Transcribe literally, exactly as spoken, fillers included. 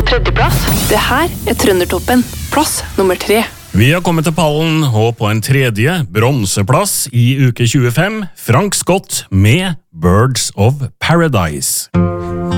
tredjeplass. Det her er Trøndertoppen, plass nummer tre. Vi har kommet til pallen, og på en tredje bronseplass i uke tjuefem, Frank Scott med Birds of Paradise.